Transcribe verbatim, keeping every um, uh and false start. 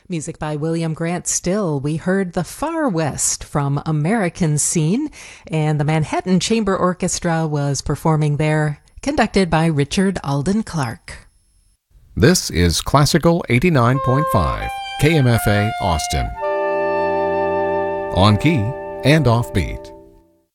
Music by William Grant Still. We heard The Far West from American Scene, and the Manhattan Chamber Orchestra was performing there, conducted by Richard Alden Clark. This is Classical eighty-nine point five, K M F A Austin. On key and offbeat.